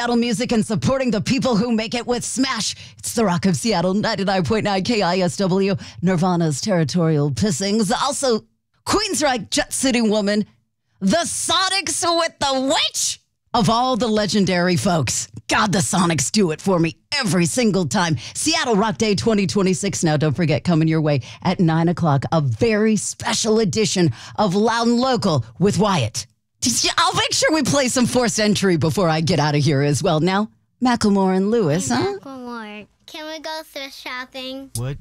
Seattle music and supporting the people who make it with Smash. It's the Rock of Seattle, 99.9 KISW, Nirvana's Territorial Pissings. Also, Queensryche jet-sitting woman, the Sonics with the Witch. Of all the legendary folks, God, the Sonics do it for me every single time. Seattle Rock Day 2026 now. Don't forget, coming your way at 9 o'clock, a very special edition of Loud and Local with Wyatt. I'll make sure we play some forced entry before I get out of here as well. Now, Macklemore and Lewis, huh? Macklemore, can we go thrift shopping? What?